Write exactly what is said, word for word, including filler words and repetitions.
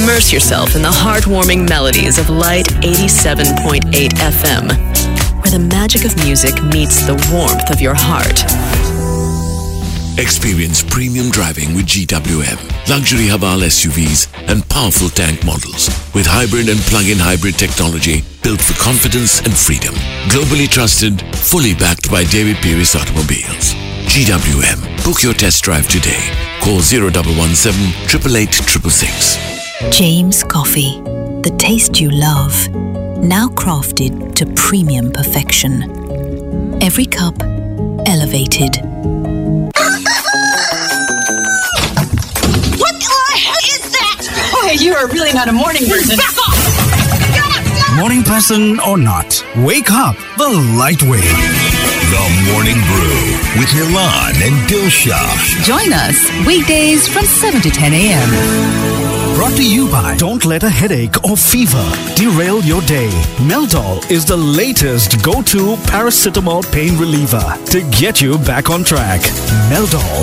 Immerse yourself in the heartwarming melodies of Light eighty-seven point eight F M, where the magic of music meets the warmth of your heart. Experience premium driving with G W M. Luxury Haval S U Vs and powerful tank models with hybrid and plug-in hybrid technology built for confidence and freedom. Globally trusted, fully backed by David Pierce Automobiles. G W M. Book your test drive today. Call zero one one seven, eight eight eight, six six six. James Coffee. The taste you love. Now crafted to premium perfection. Every cup elevated. You are really not a morning person. Back off! Morning person or not, wake up the light way. The Morning Brew with Milan and Dilshah. Join us weekdays from seven to ten a.m. Brought to you by Don't let a headache or fever derail your day. Meldol is the latest go-to paracetamol pain reliever to get you back on track. Meldol.